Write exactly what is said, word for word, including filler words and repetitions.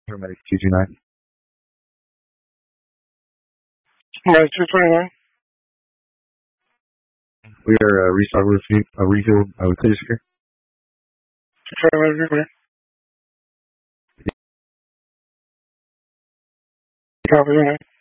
Paramedic two two nine. Paramedic two twenty-nine. We are uh, restock refuel, uh, refuel uh, with Clear Secure. Paramedic, copy that.